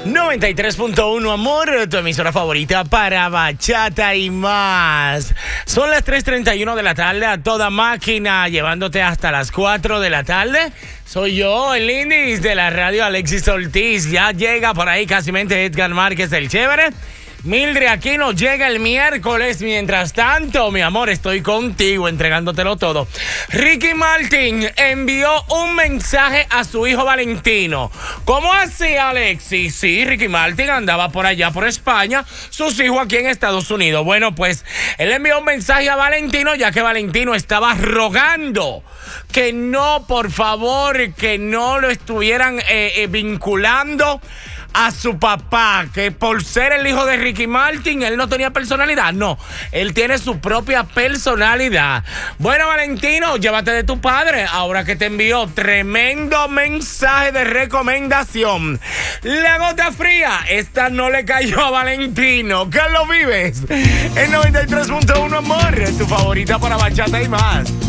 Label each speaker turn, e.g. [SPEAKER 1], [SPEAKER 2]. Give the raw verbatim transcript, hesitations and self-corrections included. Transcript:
[SPEAKER 1] noventa y tres punto uno, amor, tu emisora favorita para bachata y más. Son las tres treinta y uno de la tarde a toda máquina, llevándote hasta las cuatro de la tarde. Soy yo, el Lindis de la radio, Alexis Ortiz. Ya llega por ahí casi Edgar Márquez, el chévere. Mildred Aquino llega el miércoles. Mientras tanto, mi amor, estoy contigo entregándotelo todo. Ricky Martin envió un mensaje a su hijo Valentino. ¿Cómo así, Alexis? Sí, Ricky Martin andaba por allá, por España, sus hijos aquí en Estados Unidos. Bueno, pues él envió un mensaje a Valentino, ya que Valentino estaba rogando que no, por favor, que no lo estuvieran eh, eh, vinculando a su papá, que por ser el hijo de Ricky Martin, él no tenía personalidad. No, él tiene su propia personalidad. Bueno, Valentino, llévate de tu padre, ahora que te envió tremendo mensaje de recomendación. La gota fría, esta no le cayó a Valentino. ¿Qué lo vives? En noventa y tres punto uno, amor, tu favorita para bachata y más.